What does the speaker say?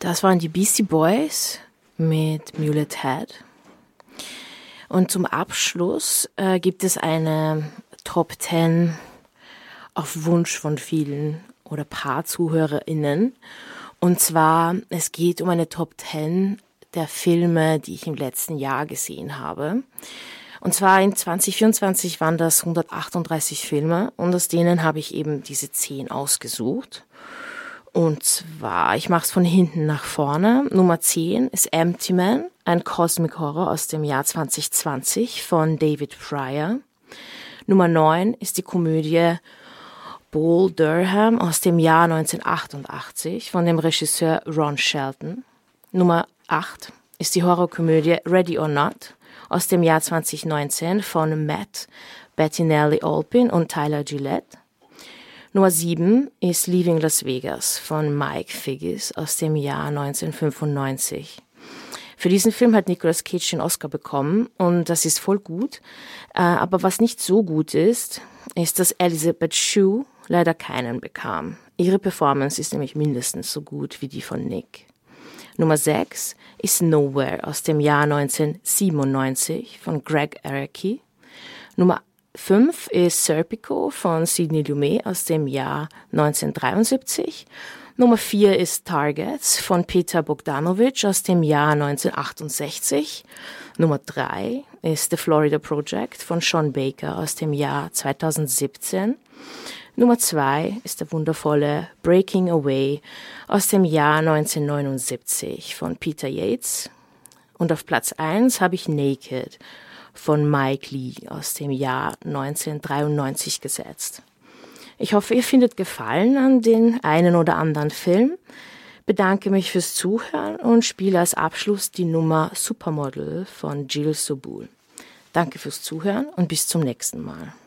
Das waren die Beastie Boys mit Mulet Head. Und zum Abschluss gibt es eine Top 10 auf Wunsch von vielen oder paar ZuhörerInnen. Und zwar, es geht um eine Top 10 der Filme, die ich im letzten Jahr gesehen habe. Und zwar in 2024 waren das 138 Filme und aus denen habe ich eben diese 10 ausgesucht. Und zwar, ich mache es von hinten nach vorne. Nummer 10 ist Empty Man, ein Cosmic Horror aus dem Jahr 2020 von David Fryer. Nummer 9 ist die Komödie Bull Durham aus dem Jahr 1988 von dem Regisseur Ron Shelton. Nummer 8 ist die Horrorkomödie Ready or Not aus dem Jahr 2019 von Matt Bettinelli-Olpin und Tyler Gillette. Nummer 7 ist Leaving Las Vegas von Mike Figgis aus dem Jahr 1995. Für diesen Film hat Nicolas Cage den Oscar bekommen und das ist voll gut. Aber was nicht so gut ist, dass Elizabeth Shue leider keinen bekam. Ihre Performance ist nämlich mindestens so gut wie die von Nick. Nummer 6 ist Nowhere aus dem Jahr 1997 von Greg Araki. Nummer 5 ist Serpico von Sidney Lumet aus dem Jahr 1973. Nummer 4 ist Targets von Peter Bogdanovich aus dem Jahr 1968. Nummer 3 ist The Florida Project von Sean Baker aus dem Jahr 2017. Nummer 2 ist der wundervolle Breaking Away aus dem Jahr 1979 von Peter Yates. Und auf Platz 1 habe ich Naked von Mike Lee aus dem Jahr 1993 gesetzt. Ich hoffe, ihr findet Gefallen an den einen oder anderen Film. Bedanke mich fürs Zuhören und spiele als Abschluss die Nummer Supermodel von Gilles Sobul. Danke fürs Zuhören und bis zum nächsten Mal.